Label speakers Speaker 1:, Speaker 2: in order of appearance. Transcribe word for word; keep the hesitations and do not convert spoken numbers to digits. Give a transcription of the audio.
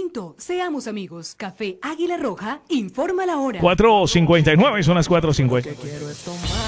Speaker 1: punto. Seamos amigos. Café Águila Roja informa la hora.
Speaker 2: cuatro cincuenta y nueve, son las cuatro cincuenta.
Speaker 3: Quiero es tomar